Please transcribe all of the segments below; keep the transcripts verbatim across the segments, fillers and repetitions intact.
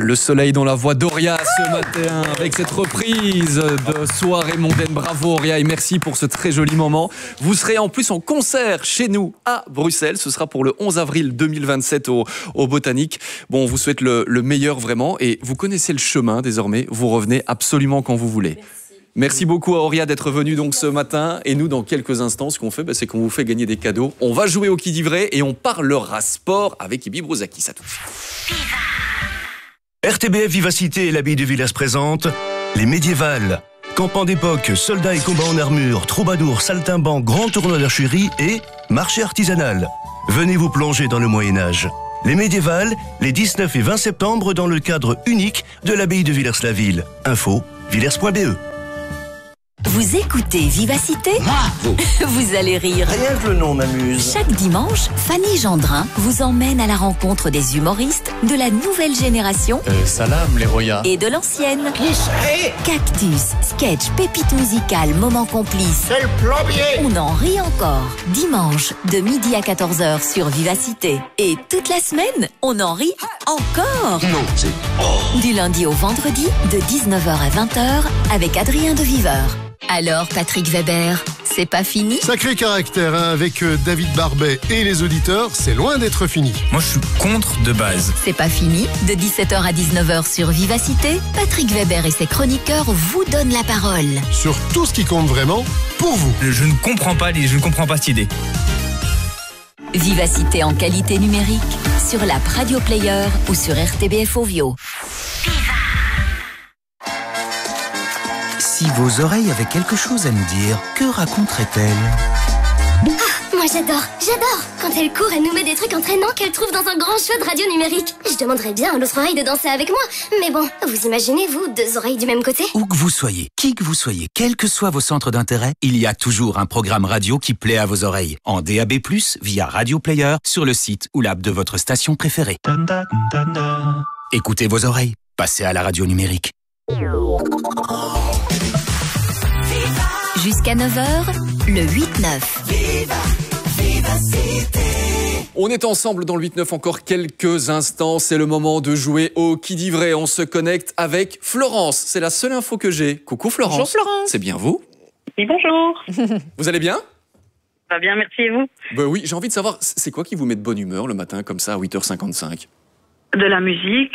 le soleil dans la voix d'Auria ce matin avec cette reprise de Soirée mondaine. Bravo Auria et merci pour ce très joli moment. Vous serez en plus en concert chez nous à Bruxelles. Ce sera pour le onze avril deux mille vingt-sept au, au Botanique. Bon, on vous souhaite le, le meilleur vraiment et vous connaissez le chemin désormais. Vous revenez absolument quand vous voulez. Merci. Merci beaucoup à Auria d'être venue donc ce matin. Et nous, dans quelques instants, ce qu'on fait, bah, c'est qu'on vous fait gagner des cadeaux. On va jouer au qui dit vrai et on parlera sport avec Ibi Brouzakis. À tout de suite. R T B F Vivacité et l'abbaye de Villers présente les médiévales. Campement d'époque, soldats et combats en armure, troubadours, saltimbanques, grand tournoi d'archerie et marché artisanal. Venez vous plonger dans le Moyen-Âge. Les médiévales, les dix-neuf et vingt septembre dans le cadre unique de l'abbaye de Villers-la-Ville. Info, villers point b e. Vous écoutez Vivacité ? Bravo. Vous allez rire. Rien que le nom m'amuse. Chaque dimanche, Fanny Gendrin vous emmène à la rencontre des humoristes de la nouvelle génération euh, Salam les Roya et de l'ancienne. Qui c'est ? Cactus, sketch, pépite musicale, moment complice. C'est le plombier. On en rit encore. Dimanche, de midi à quatorze heures sur Vivacité. Et toute la semaine, on en rit encore. Non, c'est... Oh. Du lundi au vendredi, de dix-neuf heures à vingt heures, avec Adrien de Viveur. Alors, Patrick Weber, c'est pas fini ? Sacré caractère, hein, avec euh, David Barbet et les auditeurs, c'est loin d'être fini. Moi, je suis contre de base. C'est pas fini. De dix-sept heures à dix-neuf heures sur Vivacité, Patrick Weber et ses chroniqueurs vous donnent la parole. Sur tout ce qui compte vraiment, pour vous. Je ne comprends pas, les, je ne comprends pas cette idée. Vivacité en qualité numérique, sur l'app Radio Player ou sur R T B F Ovio. Si vos oreilles avaient quelque chose à nous dire, que raconteraient-elles ? Ah, moi j'adore, j'adore quand elle court, elle nous met des trucs entraînants qu'elle trouve dans un grand show de radio numérique. Je demanderais bien à l'autre oreille de danser avec moi. Mais bon, vous imaginez, vous, deux oreilles du même côté ? Où que vous soyez, qui que vous soyez, quels que soient vos centres d'intérêt, il y a toujours un programme radio qui plaît à vos oreilles. En D A B plus, via Radio Player, sur le site ou l'app de votre station préférée. Écoutez vos oreilles, passez à la radio numérique. Jusqu'à neuf heures, le huit neuf. On est ensemble dans le huit neuf encore quelques instants. C'est le moment de jouer au Qui dit vrai. On se connecte avec Florence. C'est la seule info que j'ai. Coucou Florence. Bonjour Florence. C'est bien vous ? Oui, bonjour. Vous allez bien ? Ça va bien, merci, et vous ? Ben oui, j'ai envie de savoir, c'est quoi qui vous met de bonne humeur le matin comme ça à huit heures cinquante-cinq ? De la musique.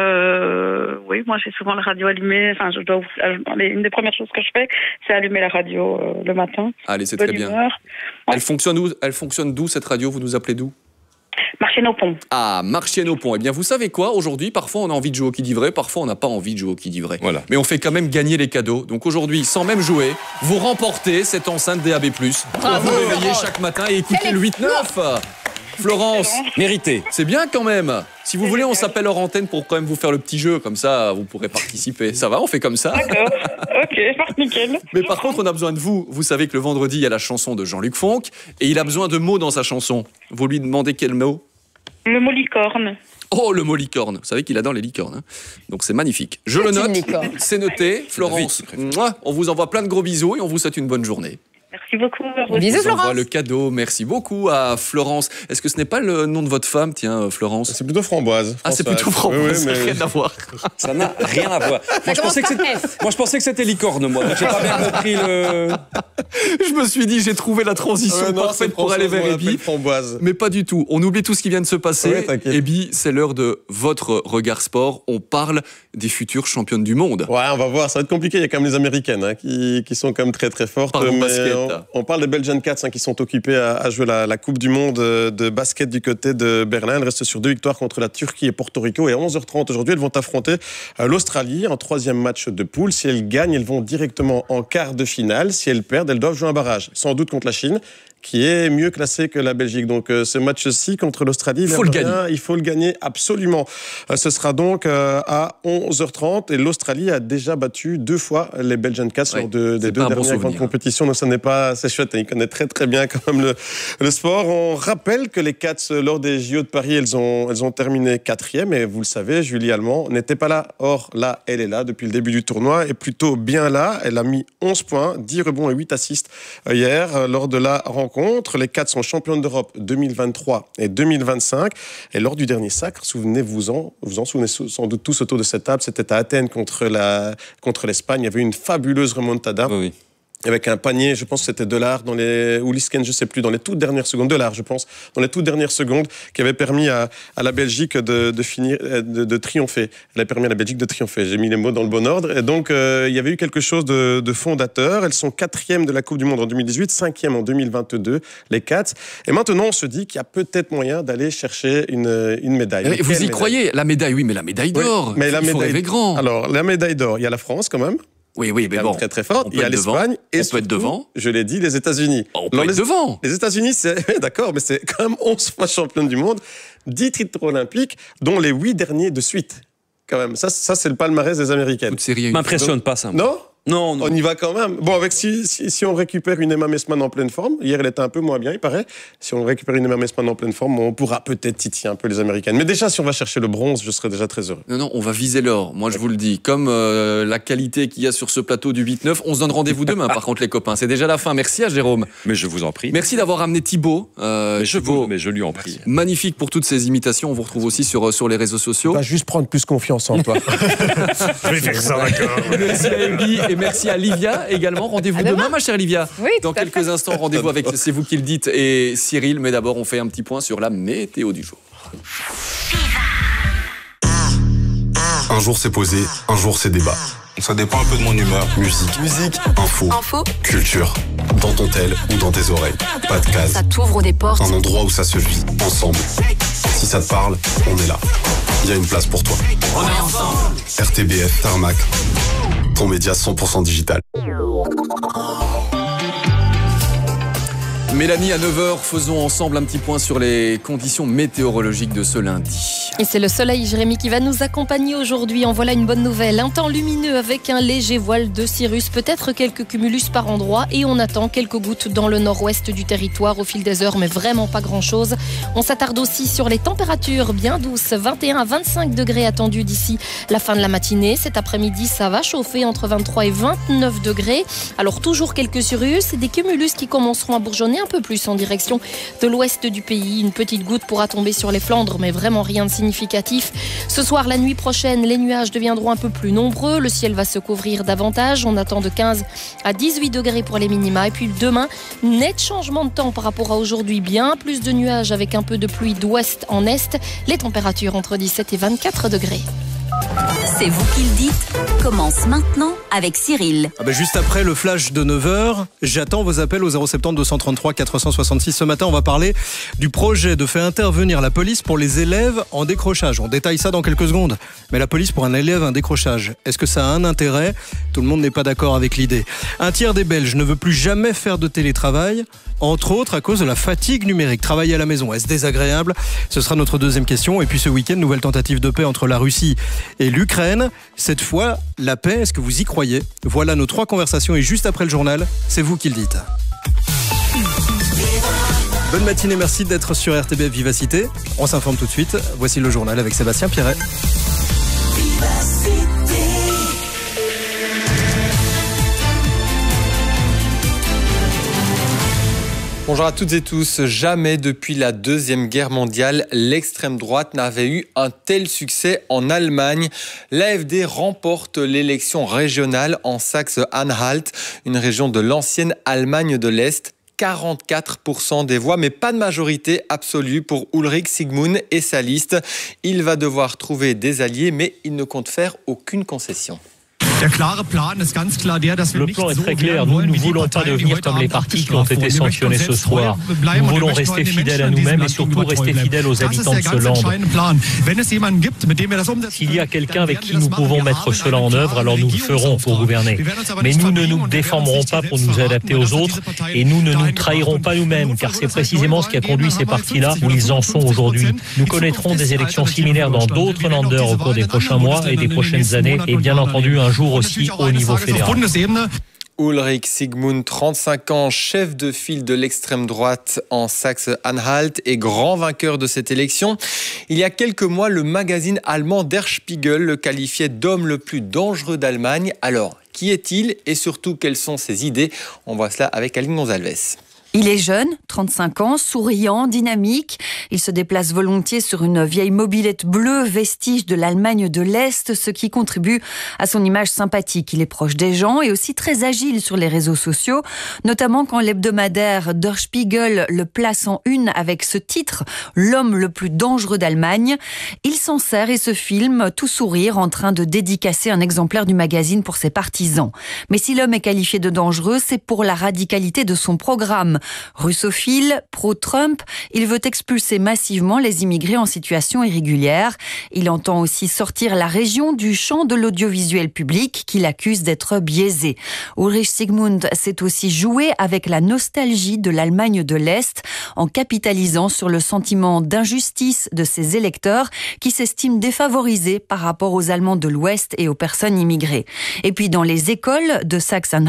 Euh, oui, moi j'ai souvent la radio allumée. Enfin, je dois. Une des premières choses que je fais, c'est allumer la radio euh, le matin. Allez, c'est bonne très bien. Humeur. Elle Ouais. fonctionne où ? Elle fonctionne d'où cette radio ? Vous nous appelez d'où ? Marchienne-au-Pont. Ah, Marchienne-au-Pont. Eh bien, vous savez quoi ? Aujourd'hui, parfois on a envie de jouer au Qui dit vrai, parfois on n'a pas envie de jouer au Qui dit vrai. Voilà. Mais on fait quand même gagner les cadeaux. Donc aujourd'hui, sans même jouer, vous remportez cette enceinte D A B plus. Pour vous réveiller chaque matin et écouter le huit neuf. Florence, Mérité. c'est bien quand même. Si vous voulez, on s'appelle hors antenne pour quand même vous faire le petit jeu. Comme ça, vous pourrez participer. Ça va, on fait comme ça. D'accord. Ok, nickel. Mais par contre, on a besoin de vous. Vous savez que le vendredi, il y a la chanson de Jean-Luc Fonck. Et il a besoin de mots dans sa chanson. Vous lui demandez quel mot ? Le mot licorne. Oh, le mot licorne. Vous savez qu'il adore les licornes. Hein. Donc c'est magnifique. Je le note. C'est noté. Florence, mouah, on vous envoie plein de gros bisous et on vous souhaite une bonne journée. Merci beaucoup. Bisous, Florence. On envoie le cadeau. Merci beaucoup à Florence. Est-ce que ce n'est pas le nom de votre femme, tiens, Florence ? C'est plutôt Framboise. Ah, c'est plutôt Framboise. Oui, oui, mais... Rien à voir. Ça n'a rien à voir. Moi je, pensais que moi, je pensais que c'était licorne, moi. Donc, j'ai pas bien compris le... Je me suis dit, j'ai trouvé la transition euh, non, parfaite pour aller vers Ebi. Framboise. Mais pas du tout. On oublie tout ce qui vient de se passer. Ouais, Ebi, c'est l'heure de votre regard sport. On parle des futures championnes du monde. Ouais, on va voir. Ça va être compliqué. Il y a quand même les Américaines hein, qui, qui sont quand même très très fortes. Parlons mais basket. On, on parle des Belgian Cats hein, qui sont occupés à, à jouer la, la Coupe du Monde de basket du côté de Berlin. Elles restent sur deux victoires contre la Turquie et Porto Rico. Et à onze heures trente aujourd'hui, elles vont affronter l'Australie en troisième match de poule. Si elles gagnent, elles vont directement en quart de finale. Si elles perdent, elles doivent jouer un barrage. Sans doute contre la Chine, qui est mieux classée que la Belgique. Donc euh, ce match-ci contre l'Australie, il faut le gagner. Il faut le gagner absolument. Euh, ce sera donc euh, à onze heures trente et l'Australie a déjà battu deux fois les Belgian Cats ouais, lors de, des deux bon dernières grandes compétitions. Donc ça n'est pas assez chouette. Il connaît très très bien quand même le, le sport. On rappelle que les Cats lors des J O de Paris, elles ont, elles ont terminé quatrième et vous le savez, Julie Allemand n'était pas là. Or là, elle est là depuis le début du tournoi et plutôt bien là. Elle a mis onze points, dix rebonds et huit assists hier lors de la rencontre rencontres. Les quatre sont champions d'Europe deux mille vingt-trois et deux mille vingt-cinq. Et lors du dernier sacre, souvenez-vous-en, vous en souvenez sans doute tous autour de cette table, c'était à Athènes contre, la, contre l'Espagne. Il y avait une fabuleuse remontada. Oui, oui. Avec un panier, je pense que c'était Delars, dans les, ou Lisken, je ne sais plus, dans les toutes dernières secondes, Delars, je pense, dans les toutes dernières secondes, qui avait permis à, à la Belgique de, de finir, de, de triompher. Elle a permis à la Belgique de triompher. J'ai mis les mots dans le bon ordre. Et donc, euh, il y avait eu quelque chose de, de fondateur. Elles sont quatrièmes de la Coupe du Monde en deux mille dix-huit, cinquième en deux mille vingt-deux, les quatre. Et maintenant, on se dit qu'il y a peut-être moyen d'aller chercher une, une médaille. Et vous y médaille croyez? La médaille, oui, mais la médaille d'or. Oui, mais la il faut médaille, rêver grand. Alors, la médaille d'or, il y a la France quand même. Oui, oui, mais bon. Très, très forte. Il y a l'Espagne. Et on surtout, peut être devant. Je l'ai dit, les États-Unis. On peut être les, devant. Les États-Unis, c'est, d'accord, mais c'est quand même onze fois championne du monde, dix titres olympiques, dont les huit derniers de suite. Quand même. Ça, ça c'est le palmarès des Américaines. M'impressionne pas, ça. Non? Non, non. On y va quand même. Bon, avec si, si, si on récupère une Emma Messman en pleine forme, hier elle était un peu moins bien, il paraît. Si on récupère une Emma Messman en pleine forme, on pourra peut-être titiller un peu les Américaines. Mais déjà, si on va chercher le bronze, je serais déjà très heureux. Non, non, on va viser l'or. Moi, je vous le dis. Comme euh, la qualité qu'il y a sur ce plateau du huit neuf, on se donne rendez-vous demain, par contre, les copains. C'est déjà la fin. Merci à Jérôme. Mais je vous en prie. Merci d'avoir amené Thibaut. Euh, mais, je Thibaut, vous, mais je lui en prie. Magnifique pour toutes ces imitations. On vous retrouve aussi sur, sur les réseaux sociaux. On va juste prendre plus confiance en toi. Je vais faire ça, d'accord. Merci à Ebi et merci à Livia également. Rendez-vous demain, demain, ma chère Livia. Oui, dans quelques fait. instants, rendez-vous avec C'est vous qui le dites et Cyril. Mais d'abord, on fait un petit point sur la météo du jour. Un jour c'est posé, un jour c'est débat. Ça dépend un peu de mon humeur. Musique, musique, info, info, culture. Dans ton tel ou dans tes oreilles. Pas de case. Ça t'ouvre des portes. Un endroit où ça se vit, ensemble. Si ça te parle, on est là. Il y a une place pour toi. On est ensemble. R T B F, Tarmac. Ton média cent pour cent digital. Mélanie, à neuf heures, faisons ensemble un petit point sur les conditions météorologiques de ce lundi. Et c'est le soleil, Jérémy, qui va nous accompagner aujourd'hui. En voilà une bonne nouvelle. Un temps lumineux avec un léger voile de cirrus, peut-être quelques cumulus par endroit. Et on attend quelques gouttes dans le nord-ouest du territoire au fil des heures, mais vraiment pas grand-chose. On s'attarde aussi sur les températures bien douces. vingt et un à vingt-cinq degrés attendus d'ici la fin de la matinée. Cet après-midi, ça va chauffer entre vingt-trois et vingt-neuf degrés. Alors toujours quelques cirrus et des cumulus qui commenceront à bourgeonner un peu plus en direction de l'ouest du pays. Une petite goutte pourra tomber sur les Flandres, mais vraiment rien de significatif. Ce soir, la nuit prochaine, les nuages deviendront un peu plus nombreux. Le ciel va se couvrir davantage. On attend de quinze à dix-huit degrés pour les minima. Et puis demain, net changement de temps par rapport à aujourd'hui. Bien plus de nuages avec un peu de pluie d'ouest en est. Les températures entre dix-sept et vingt-quatre degrés. C'est vous qui le dites commence maintenant avec Cyril. Ah bah juste après le flash de neuf heures, j'attends vos appels au zéro sept zéro deux cent trente-trois quatre cent soixante-six. Ce matin, on va parler du projet de faire intervenir la police pour les élèves en décrochage. On détaille ça dans quelques secondes. Mais la police pour un élève en décrochage, est-ce que ça a un intérêt? Tout le monde n'est pas d'accord avec l'idée. Un tiers des Belges ne veut plus jamais faire de télétravail, entre autres à cause de la fatigue numérique. Travailler à la maison, est-ce désagréable? Ce sera notre deuxième question. Et puis ce week-end, nouvelle tentative de paix entre la Russie et l'Ukraine. Cette fois, la paix, est-ce que vous y croyez? Voilà nos trois conversations et juste après le journal, c'est vous qui le dites. Bonne matinée, merci d'être sur R T B F Vivacité. On s'informe tout de suite. Voici le journal avec Sébastien Pierret. Bonjour à toutes et tous. Jamais depuis la Deuxième Guerre mondiale, l'extrême droite n'avait eu un tel succès en Allemagne. L'A F D remporte l'élection régionale en Saxe-Anhalt, une région de l'ancienne Allemagne de l'Est. quarante-quatre pour cent des voix, mais pas de majorité absolue pour Ulrich Sigmund et sa liste. Il va devoir trouver des alliés, mais il ne compte faire aucune concession. Le plan est très clair. Nous ne voulons pas devenir comme les partis qui ont été sanctionnés ce soir. Nous voulons rester fidèles à nous-mêmes et surtout rester fidèles aux habitants de ce land. S'il y a quelqu'un avec qui nous pouvons mettre cela en œuvre, alors nous le ferons pour gouverner. Mais nous ne nous déformerons pas pour nous adapter aux autres et nous ne nous trahirons pas nous-mêmes, car c'est précisément ce qui a conduit ces partis-là où ils en sont aujourd'hui. Nous connaîtrons des élections similaires dans d'autres länders au cours des prochains mois et des prochaines années et bien entendu un jour aussi au niveau fédéral. Ulrich Sigmund, trente-cinq ans, chef de file de l'extrême droite en Saxe-Anhalt et grand vainqueur de cette élection. Il y a quelques mois, le magazine allemand Der Spiegel le qualifiait d'homme le plus dangereux d'Allemagne. Alors, qui est-il et surtout quelles sont ses idées? On voit cela avec Aline Gonzalez. Il est jeune, trente-cinq ans, souriant, dynamique. Il se déplace volontiers sur une vieille mobilette bleue, vestige de l'Allemagne de l'Est, ce qui contribue à son image sympathique. Il est proche des gens et aussi très agile sur les réseaux sociaux, notamment quand l'hebdomadaire Der Spiegel le place en une avec ce titre « L'homme le plus dangereux d'Allemagne ». Il s'en sert et se filme, tout sourire, en train de dédicacer un exemplaire du magazine pour ses partisans. Mais si l'homme est qualifié de dangereux, c'est pour la radicalité de son programme. Russophile, pro-Trump, il veut expulser massivement les immigrés en situation irrégulière. Il entend aussi sortir la région du champ de l'audiovisuel public qu'il accuse d'être biaisé. Ulrich Sigmund s'est aussi joué avec la nostalgie de l'Allemagne de l'Est en capitalisant sur le sentiment d'injustice de ses électeurs qui s'estiment défavorisés par rapport aux Allemands de l'Ouest et aux personnes immigrées. Et puis dans les écoles de Saxe-Anhalt,